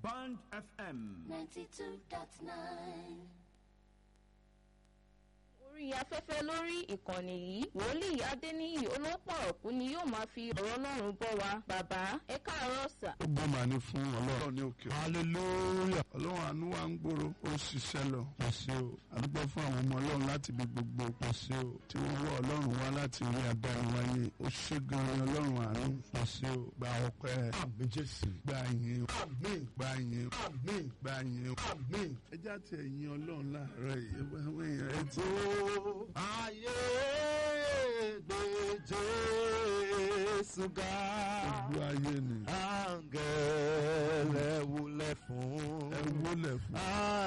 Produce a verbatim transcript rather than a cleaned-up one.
Band F M ninety-two dot nine. Orí afẹ́fẹ́ lórí ìkànnì yìí wòlíì Adéníyì Olópọ̀rọ̀kú ni yóò máa fi ọ̀rọ̀ Ọlọ́run bọ́ wa. Bàbá ẹ káàárọ̀ sà. ó gbọ́ màá ní fún Ọlọ́run ní òkè. hallelujah. Ọlọ́run àánú wa ń gbòòrò ó ṣiṣẹ́ lọ. pàṣẹ o. àdúgbò fún àwọn ọmọ Ọlọ́run láti bí gbogbo. pàṣẹ o. tí wọ́n wọ́ Ọlọ́run wá láti rí adáni wáyé. ó ṣe gan-an Ọlọ́run àánú. pàṣẹ o. gba ọpẹ́. àmín Jésù. gba ìyìn. àmín. gba ìyìn. àmín. gba ìyìn. àmín. ẹ já ti ẹ̀yìn Ọlọ́run láàárọ̀ yìí. ẹ tó ayé gbé Jésù ga. gbogbo ayé ni. áńgẹ́lẹ́ wúlẹ̀ fún. ẹ wúlẹ̀ fún.